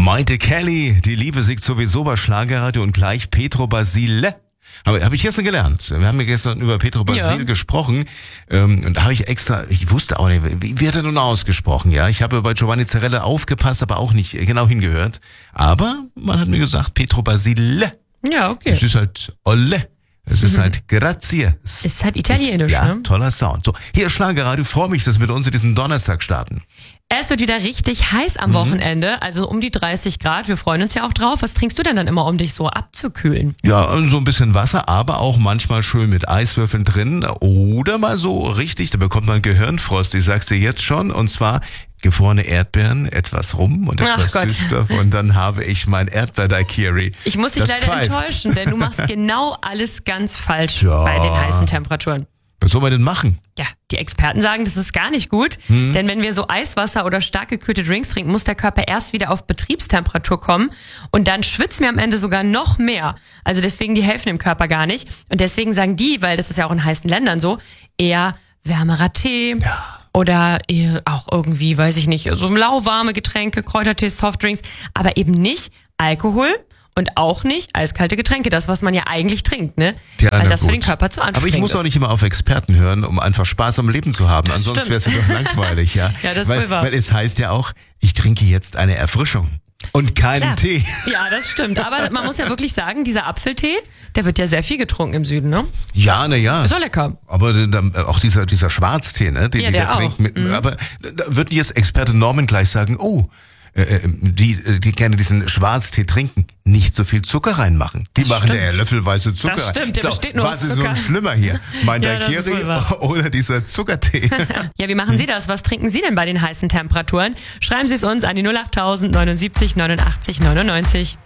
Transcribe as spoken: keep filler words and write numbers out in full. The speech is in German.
Meinte Kelly, die Liebe singt sowieso bei Schlagerradio und gleich Petro Basile. Habe hab ich gestern gelernt. Wir haben ja gestern über Petro Basile ja. gesprochen. Ähm, und da habe ich extra, ich wusste auch nicht, wie wird er nun ausgesprochen? Ja, ich habe bei Giovanni Zarella aufgepasst, aber auch nicht genau hingehört. Aber man hat mir gesagt, Petro Basile. Ja, okay. Es ist halt Olle. Es ist mhm. halt Grazie. Es ist halt italienisch, ja, ne? Toller Sound. So, hier ist Schlagerradio. Freue mich, dass wir uns diesen Donnerstag starten. Es wird wieder richtig heiß am mhm. Wochenende, also um die dreißig Grad. Wir freuen uns ja auch drauf. Was trinkst du denn dann immer, um dich so abzukühlen? Ja, so ein bisschen Wasser, aber auch manchmal schön mit Eiswürfeln drin. Oder mal so richtig, da bekommt man Gehirnfrost, ich sag's dir jetzt schon. Und zwar gefrorene Erdbeeren, etwas Rum und etwas Süßstoff. Und dann habe ich mein Erdbeer-Daiquiri. Ich muss dich das leider pfeift. enttäuschen, denn du machst genau alles ganz falsch ja. bei den heißen Temperaturen. Was soll man denn machen? Ja, die Experten sagen, das ist gar nicht gut, hm. denn wenn wir so Eiswasser oder stark gekühlte Drinks trinken, muss der Körper erst wieder auf Betriebstemperatur kommen und dann schwitzen wir am Ende sogar noch mehr. Also deswegen, die helfen dem Körper gar nicht. Und deswegen sagen die, weil das ist ja auch in heißen Ländern so, eher wärmerer Tee ja. oder eher auch irgendwie, weiß ich nicht, so lauwarme Getränke, Kräutertees, Softdrinks, aber eben nicht Alkohol. Und auch nicht eiskalte Getränke, das, was man ja eigentlich trinkt, ne? Ja, weil das gut. für den Körper zu anstrengend ist. Aber ich muss ist. auch nicht immer auf Experten hören, um einfach Spaß am Leben zu haben. Das Ansonsten wäre es ja doch langweilig, ja. Ja, das ist weil, wohl wahr. Weil es heißt ja auch, ich trinke jetzt eine Erfrischung und keinen Klar. Tee. Ja, das stimmt. Aber man muss ja wirklich sagen, dieser Apfeltee, der wird ja sehr viel getrunken im Süden, ne? Ja, na ja. Ist auch lecker. Aber dann, auch dieser, dieser Schwarztee, ne? Den ja, die der da auch. trinken. Mit, mhm. Aber da würden jetzt Experte Norman gleich sagen, oh, die, die gerne diesen Schwarztee trinken, nicht so viel Zucker reinmachen. Die das machen stimmt. ja löffelweise Zucker Das stimmt, der so, besteht nur was aus ist Zucker. so schlimmer hier? Mein ja, Daiquiri oder dieser Zuckertee? Ja, wie machen Sie das? Was trinken Sie denn bei den heißen Temperaturen? Schreiben Sie es uns an die null acht null null neunundsiebzig neunundachtzig neunundneunzig.